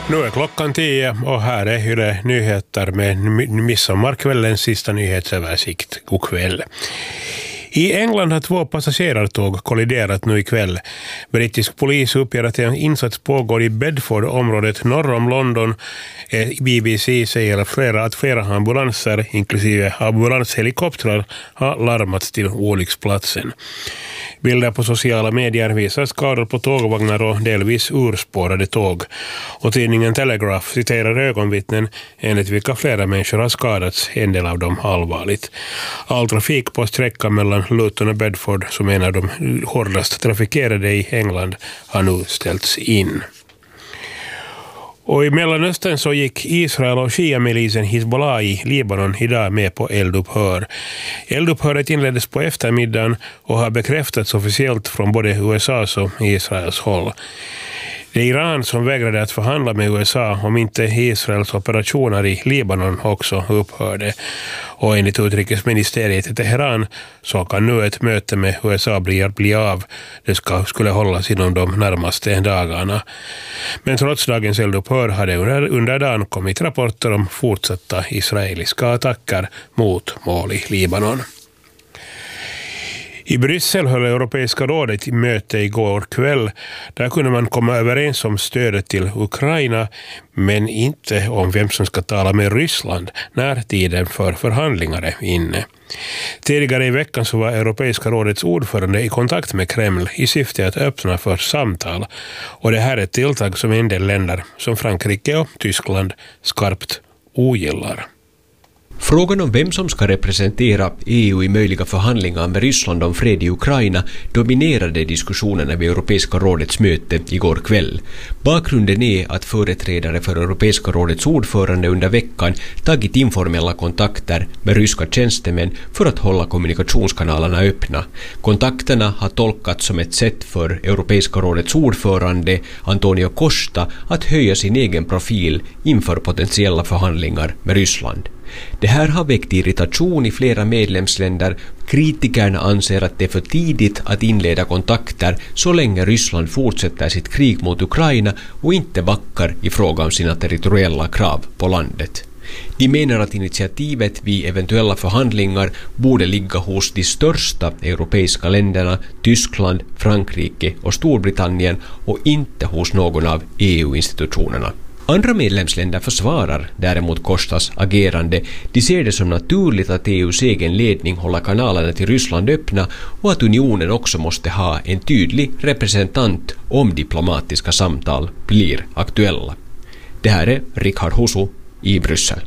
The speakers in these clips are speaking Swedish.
Nu är klockan 10 och här är Yle Nyheter med midsommarkvällens sista nyhetsöversikt. God kväll. I England har 2 passagerartåg kolliderat nu ikväll. Brittisk polis uppger att en insats pågår i Bedford-området norr om London. BBC säger att flera ambulanser, inklusive ambulanshelikoptrar, har larmats till olycksplatsen. Bilder på sociala medier visar skador på tågvagnar och delvis urspårade tåg. Och tidningen Telegraph citerar ögonvittnen enligt vilka flera människor har skadats, en del av dem allvarligt. All trafik på sträckan mellan Luton och Bedford, som är en av de hårdast trafikerade i England, har nu ställts in. Och i Mellanöstern så gick Israel och Shia-milisen Hizbollah i Libanon idag med på eldupphör. Eldupphöret inleddes på eftermiddagen och har bekräftats officiellt från både USAs och Israels håll. Det är Iran som vägrade att förhandla med USA om inte Israels operationer i Libanon också upphörde. Och enligt utrikesministeriet i Teheran så kan nu ett möte med USA bli av. Det skulle hållas inom de närmaste dagarna. Men trots dagens eldupphör hade under dagen kommit rapporter om fortsatta israeliska attacker mot mål i Libanon. I Bryssel höll Europeiska rådet i möte igår kväll. Där kunde man komma överens om stödet till Ukraina, men inte om vem som ska tala med Ryssland när tiden för förhandlingar är inne. Tidigare i veckan så var Europeiska rådets ordförande i kontakt med Kreml i syfte att öppna för samtal. Och det här är ett tilltag som en del länder som Frankrike och Tyskland skarpt ogillar. Frågan om vem som ska representera EU i möjliga förhandlingar med Ryssland om fred i Ukraina dominerade diskussionerna vid Europeiska rådets möte igår kväll. Bakgrunden är att företrädare för Europeiska rådets ordförande under veckan tagit informella kontakter med ryska tjänstemän för att hålla kommunikationskanalerna öppna. Kontakterna har tolkats som ett sätt för Europeiska rådets ordförande Antonio Costa att höja sin egen profil inför potentiella förhandlingar med Ryssland. Det här har väckt irritation i flera medlemsländer. Kritikerna anser att det är för tidigt att inleda kontakter så länge Ryssland fortsätter sitt krig mot Ukraina och inte backar i fråga om sina territoriella krav på landet. De menar att initiativet vid eventuella förhandlingar borde ligga hos de största europeiska länderna, Tyskland, Frankrike och Storbritannien, och inte hos någon av EU-institutionerna. Andra medlemsländer försvarar däremot Costas agerande. De ser det som naturligt att EUs egen ledning håller kanalerna till Ryssland öppna och att unionen också måste ha en tydlig representant om diplomatiska samtal blir aktuella. Det här är Richard Husu i Bryssel.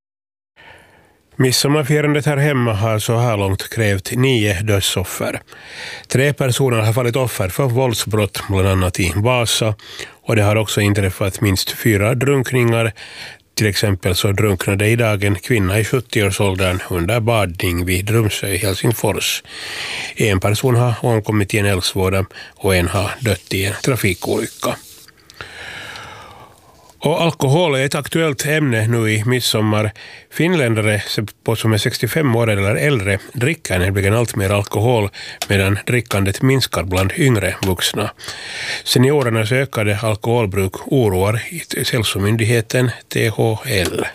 Midsommarfirandet här hemma har så här långt krävt 9 dödsoffer. 3 personer har fallit offer för våldsbrott, bland annat i Vasa, och det har också inträffat minst 4 drunkningar. Till exempel så drunknade idag en kvinna i 70-årsåldern under badning vid Drumsö i Helsingfors. En person har omkommit i en eldsvåda och en har dött i en trafikolycka. Och alkohol är ett aktuellt ämne nu i midsommar. Finländare som är 65 år eller äldre dricker nämligen allt mer alkohol, medan drickandet minskar bland yngre vuxna. Seniorernas ökade alkoholbruk oroar hälsomyndigheten THL.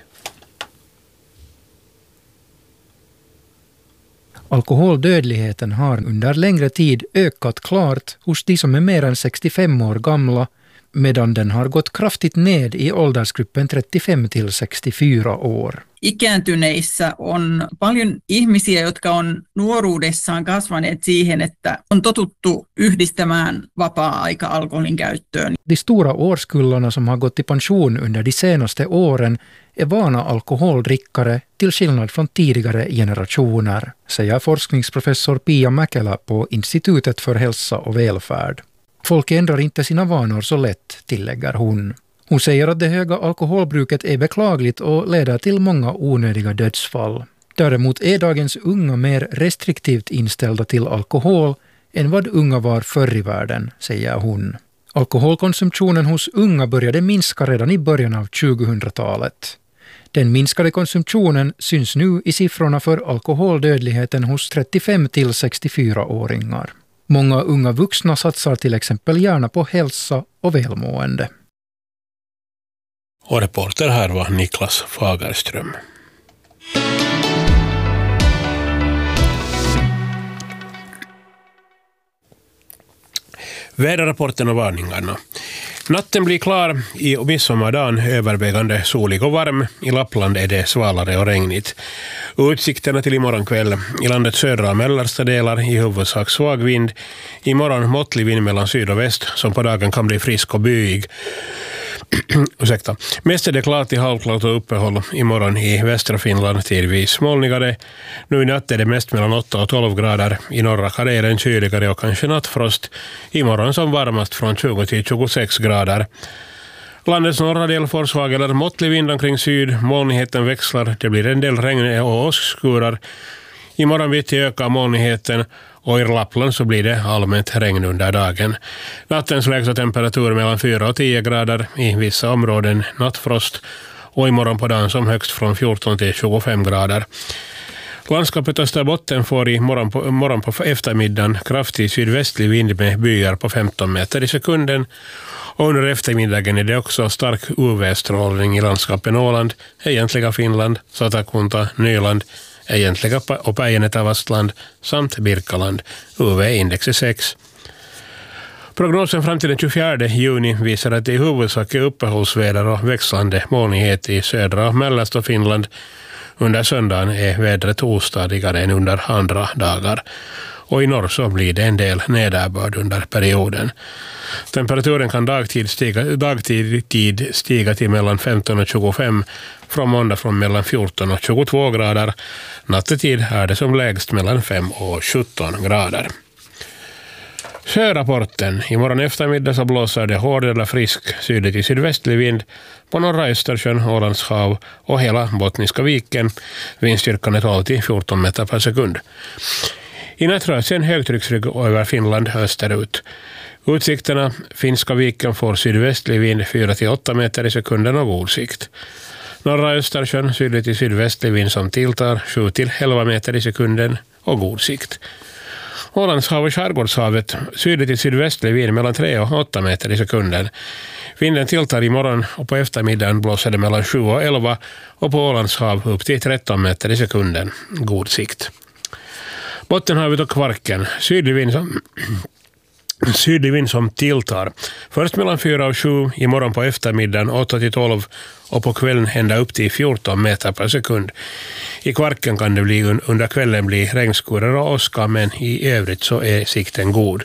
Alkoholdödligheten har under längre tid ökat klart hos de som är mer än 65 år gamla, medan den har gått kraftigt ned i åldersgruppen 35 till 64 år. Ikääntyneissä on paljon ihmisiä, jotka on nuoruudessaan kasvaneet siihen, että on totuttu yhdistämään vapaa-aika alkoholin käyttöön. De stora årskullarna som har gått i pension under de senaste åren är vana alkoholdrickare till skillnad från tidigare generationer, säger forskningsprofessor Pia Mäkelä på Institutet för hälsa och välfärd. Folk ändrar inte sina vanor så lätt, tillägger hon. Hon säger att det höga alkoholbruket är beklagligt och leder till många onödiga dödsfall. Däremot är dagens unga mer restriktivt inställda till alkohol än vad unga var förr i världen, säger hon. Alkoholkonsumtionen hos unga började minska redan i början av 2000-talet. Den minskade konsumtionen syns nu i siffrorna för alkoholdödligheten hos 35 till 64-åringar. Många unga vuxna satsar till exempel gärna på hälsa och välmående. Och reporter här var Niklas Fagerström. Väderrapporten och varningarna. Natten blir klar i midsommardagen övervägande solig och varm. I Lappland är det svalare och regnigt. Utsikterna till imorgon kväll. I landets södra och mellersta delar i huvudsak svag vind. Imorgon måttlig vind mellan syd och väst som på dagen kan bli frisk och byig. Ursäkta. Mest är det klart i halvklart och uppehåll imorgon i västra Finland tidvis molnigare. Nu i natt är det mest mellan 8 och 12 grader. I norra Karelen kyligare och kanske nattfrost. Imorgon som varmast från 20 till 26 grader. Landets norra del får svag eller måttlig vind omkring syd. Molnigheten växlar. Det blir en del regn och åskskurar. Imorgon bitti ökar molnigheten och i Lappland så blir det allmänt regn under dagen. Nattens lägsta temperatur mellan 4 och 10 grader, i vissa områden nattfrost och imorgon på dagen som högst från 14 till 25 grader. Landskapet Österbotten får i morgon på eftermiddagen kraftig sydvästlig vind med byar på 15 meter i sekunden. Och under eftermiddagen är det också stark UV-strålning i landskapen Åland, egentliga Finland, Satakunta, Nyland, egentliga och Päijänne-Tavastland samt Birkaland. UV-index är 6. Prognosen fram till den 24 juni visar att det i huvudsak är uppehållsväder och växlande molnighet i södra och mellersta Finland. Under söndagen är vädret ostadigare än under andra dagar. Och i norr så blir det en del nederbörd under perioden. Temperaturen kan dagtid stiga till mellan 15 och 25, från måndag från mellan 14 och 22 grader. Nattetid är det som lägst mellan 5 och 17 grader. Sjörapporten. Imorgon eftermiddag så blåser det hård eller frisk sydlig till sydvästlig vind på norra Östersjön, Ålands hav och hela Bottniska viken. Vindstyrkan är 12 till 14 meter per sekund. I natt rör sig en högtrycksrygg över Finland österut. Utsikterna: Finska viken får sydvästlig vind 4 till 8 meter i sekunden och god sikt. Norra Östersjön sydlig till sydvästlig vind som tilltar 7 till 11 meter i sekunden och god sikt. Ålands hav och skärgårdshavet sydlig till sydvästlig vind mellan 3 och 8 meter i sekunden. Vinden tilltar imorgon och på eftermiddagen blåser det mellan 7 och 11 och på Ålands hav upp till 13 meter i sekunden. God sikt. Bottenhavet och Kvarken. Sydlig vind som tilltar. Först mellan 4 och 7, imorgon på eftermiddagen 8 till 12 och på kvällen ända upp till 14 meter per sekund. I Kvarken kan det under kvällen bli regnskurar och åska, men i övrigt så är sikten god.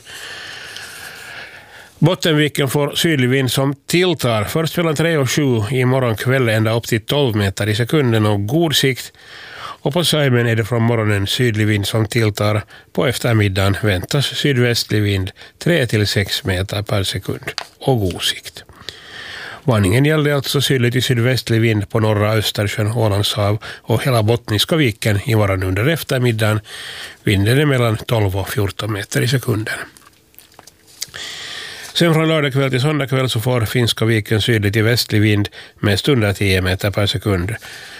Bottenviken får sydlig vind som tilltar. Först mellan 3 och 7, imorgon kväll ända upp till 12 meter i sekunden och god sikt. Och på Saimen är det från morgonen sydlig vind som tilltar. På eftermiddagen väntas sydvästlig vind 3 till 6 meter per sekund och god sikt. Varningen gällde alltså sydlig till sydvästlig vind på norra Östersjön, Ålands hav och hela Bottniska viken imorgon under eftermiddagen. Vinden är mellan 12 och 14 meter i sekunden. Sen från lördag kväll till söndag kväll så får Finska viken sydlig till västlig vind med under 10 meter per sekund.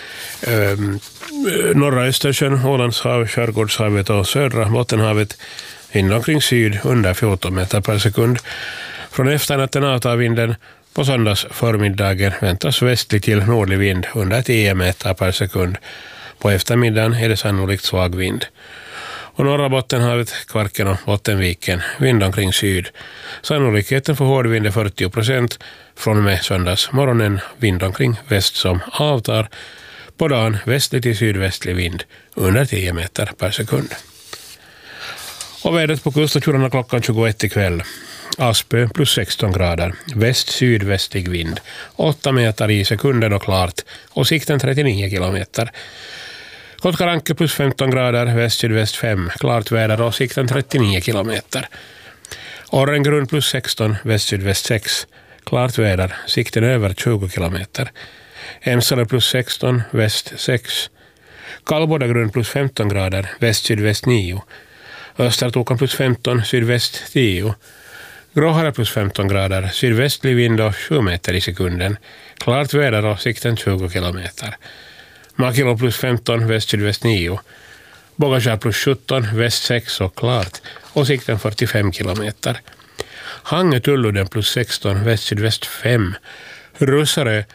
Norra Östersjön, Ålands hav, skärgårdshavet och södra Bottenhavet vind omkring syd under 14 meter per sekund. Från efternatten avtar vinden. På söndags förmiddagen väntas västlig till nordlig vind under 10 meter per sekund. På eftermiddagen är det sannolikt svag vind. Och norra Bottenhavet, Kvarken och Bottenviken vind omkring syd. Sannolikheten för hård vind är 40%. Från och med söndags morgonen vind omkring väst som avtar. På dagen västlig till sydvästlig vind under 10 meter per sekund. Och vädret på kuststationerna klockan 21 ikväll. Aspö plus 16 grader. Väst-sydvästlig vind. 8 meter i sekunden och klart. Och sikten 39 kilometer. Kotkaranke plus 15 grader. Väst-sydväst 5. Klart väder och sikten 39 kilometer. Orrengrund plus 16. Väst-sydväst 6. Klart väder. Sikten över 20 kilometer. Ensala plus 16, väst 6. Kallbodagrund plus 15 grader, väst-sydväst 9. Östertokan plus 15, sydväst 10. Gråhara plus 15 grader, sydvästlig vind och 7 meter i sekunden. Klart väder och sikten 20 kilometer. Makilo plus 15, väst-sydväst 9. Bogaskär plus 17, väst 6 och klart. Och sikten 45 kilometer. Hange Tulluden plus 16, väst-sydväst 5. Russare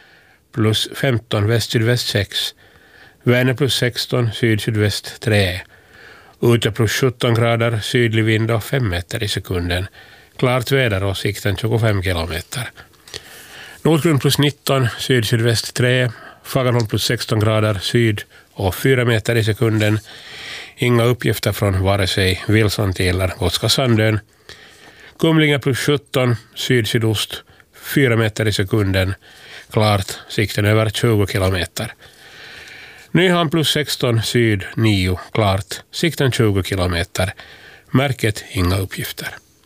plus 15, väst-sydväst 6. Värnö plus 16, syd-sydväst 3. Ute plus 17 grader, sydlig vind och 5 meter i sekunden. Klart väder och sikten 25 kilometer. Nordgrund plus 19, syd-sydväst 3. Fagerholm plus 16 grader, syd och 4 meter i sekunden. Inga uppgifter från vare sig Wilson eller Gotska Sandön. Kumlinga plus 17, syd-sydost 4 meter i sekunden. Klart, sikten över 20 kilometer. Nyhamn plus 16, syd 9, klart, sikten 20 kilometer. Märket inga uppgifter.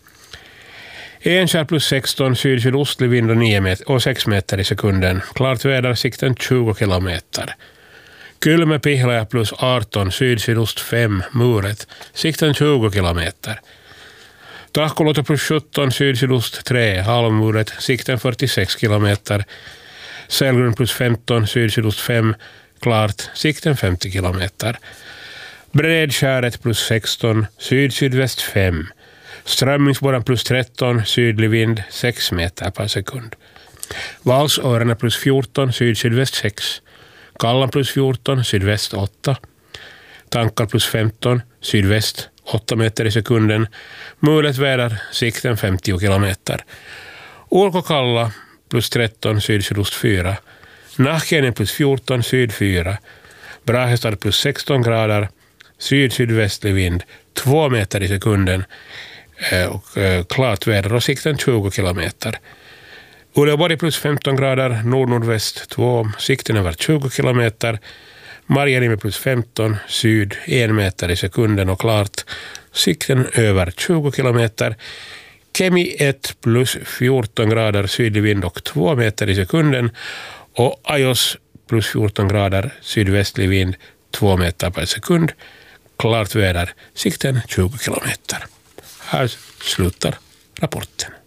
Enskär plus 16, syd-sydostlig vind och 6 meter i sekunden. Klart väder, sikten 20 kilometer. Kylmä-Pihlaja plus 18, syd-sydost 5, Muret, sikten 20 kilometer. Tahkoluoto plus 17, syd-sydost 3, Halmmuret, sikten 46 kilometer. Sälgrund plus 15, syd-sydost 5, klart, sikten 50 kilometer. Bredskäret plus 16, syd-sydväst 5. Strömmingsborren plus 13, sydlig vind 6 meter per sekund. Valsårarna plus 14, syd-sydväst 6. Kallan plus 14, sydväst 8. Tankar plus 15, sydväst 8 meter i sekunden. Mulet väder, sikten 50 kilometer. Ulkokalla plus 13, syd-sydost 4. Nahkenen plus 14, syd 4. Brahestad plus 16 grader, syd-sydvästlig vind 2 meter i sekunden. Och klart väder och sikten 20 kilometer. Uleåborg plus 15 grader, nord-nordväst 2, sikten över 20 kilometer. Marjaniemi plus 15, syd 1 meter i sekunden och klart, sikten över 20 kilometer. Kemi 1 plus 14 grader, sydlig vind och 2 meter i sekunden. Och Ajos plus 14 grader, sydvästlig vind 2 meter per sekund. Klart väder, sikten 20 kilometer. Här slutar rapporten.